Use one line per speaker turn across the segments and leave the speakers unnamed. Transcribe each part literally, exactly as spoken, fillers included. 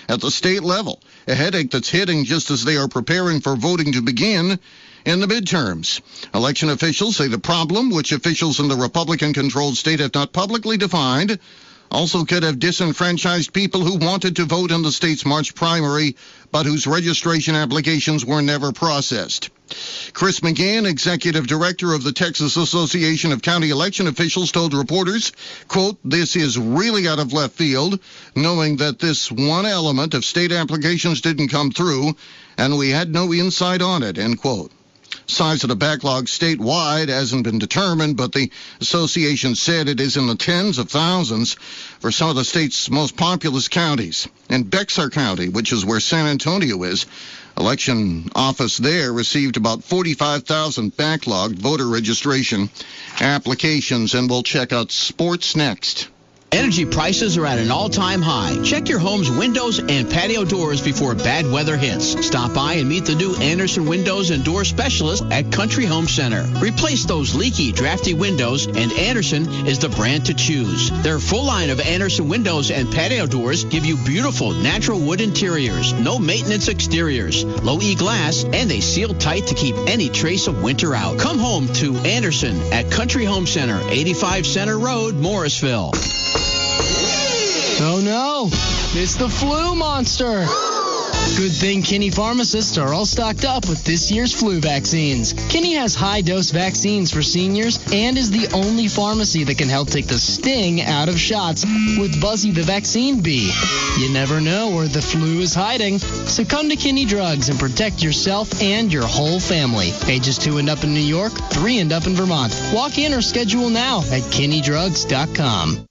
at the state level, a headache that's hitting just as they are preparing for voting to begin in the midterms. Election officials say the problem, which officials in the Republican-controlled state have not publicly defined, also could have disenfranchised people who wanted to vote in the state's March primary, but whose registration applications were never processed. Chris McGann, executive director of the Texas Association of County Election Officials, told reporters, quote, "This is really out of left field, knowing that this one element of state applications didn't come through, and we had no insight on it," end quote. Size of the backlog statewide hasn't been determined, but the association said it is in the tens of thousands for some of the state's most populous counties. In Bexar County, which is where San Antonio is, election office there received about forty-five thousand backlogged voter registration applications, and we'll check out sports next.
Energy prices are at an all-time high. Check your home's windows and patio doors before bad weather hits. Stop by and meet the new Anderson Windows and Door Specialist at Country Home Center. Replace those leaky, drafty windows, and Anderson is the brand to choose. Their full line of Anderson windows and patio doors give you beautiful natural wood interiors, no maintenance exteriors, low E glass, and they seal tight to keep any trace of winter out. Come home to Anderson at Country Home Center, eighty-five Center Road, Morrisville.
Oh no, it's the flu monster. Good thing Kinney pharmacists are all stocked up with this year's flu vaccines. Kinney has high-dose vaccines for seniors and is the only pharmacy that can help take the sting out of shots with Buzzy the Vaccine Bee. You never know where the flu is hiding, so come to Kinney Drugs and protect yourself and your whole family. Ages two and up in New York, three and up in Vermont. Walk in or schedule now at kinney drugs dot com.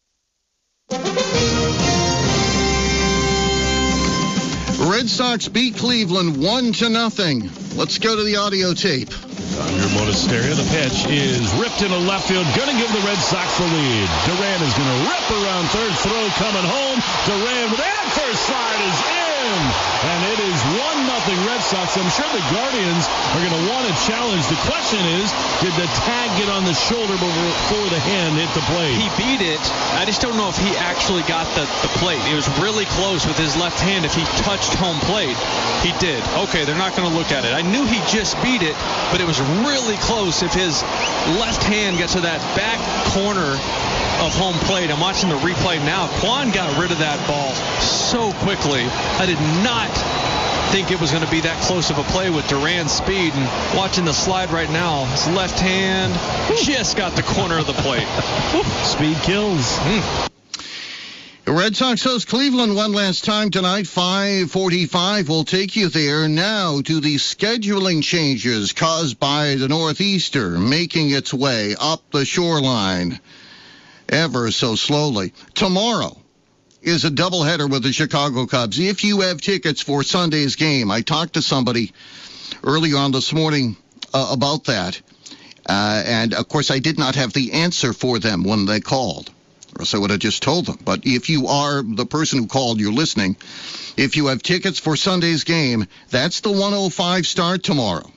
Red Sox beat Cleveland one to nothing. Let's go to the audio tape.
Under Monasterio, the pitch is ripped into left field. Going to give the Red Sox the lead. Duran is going to rip around third. Throw coming home. Duran with that first slide is in. And it is one nothing Red Sox. I'm sure the Guardians are going to want to challenge. The question is, did the tag get on the shoulder before the hand hit the plate?
He beat it. I just don't know if he actually got the, the plate. It was really close with his left hand. If he touched home plate, he did. Okay, they're not going to look at it. I knew he just beat it, but it was really close if his left hand gets to that back corner of home plate. I'm watching the replay now. Kwan got rid of that ball so quickly. I did not think it was going to be that close of a play with Duran's speed. And watching the slide right now, his left hand just got the corner of the plate.
Speed kills.
Mm. The Red Sox host Cleveland one last time tonight. five forty-five will take you there. Now to the scheduling changes caused by the northeaster making its way up the shoreline ever so slowly. Tomorrow is a doubleheader with the Chicago Cubs. If you have tickets for Sunday's game, I talked to somebody earlier on this morning uh, about that. Uh, and, of course, I did not have the answer for them when they called, or else I would have just told them. But if you are the person who called, you're listening, if you have tickets for Sunday's game, that's the one oh five start tomorrow.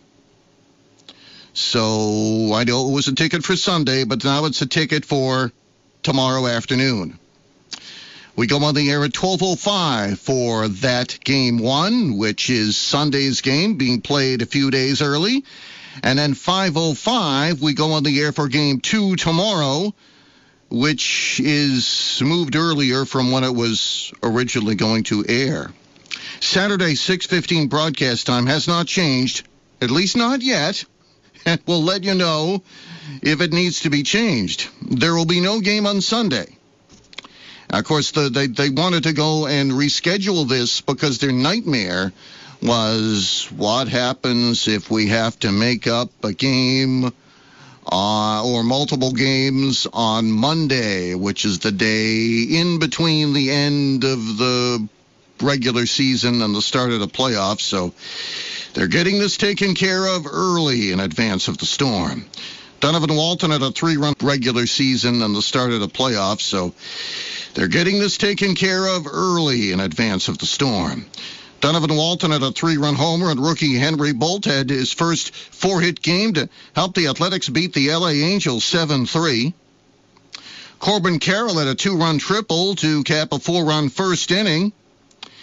So I know it was a ticket for Sunday, but now it's a ticket for tomorrow afternoon. We go on the air at twelve oh five for that game one, which is Sunday's game being played a few days early. And then five oh five, we go on the air for game two tomorrow, which is moved earlier from when it was originally going to air. Saturday six fifteen broadcast time has not changed, at least not yet. And we'll let you know if it needs to be changed. There will be no game on Sunday. Of course, the, they, they wanted to go and reschedule this because their nightmare was what happens if we have to make up a game uh, or multiple games on Monday, which is the day in between the end of the regular season and the start of the playoffs. So they're getting this taken care of early in advance of the storm. Donovan Walton had a three-run regular season and the start of the playoffs, so they're getting this taken care of early in advance of the storm. Donovan Walton had a three-run homer, and rookie Henry Bolt had his first four-hit game to help the Athletics beat the L A Angels seven three. Corbin Carroll had a two-run triple to cap a four-run first inning.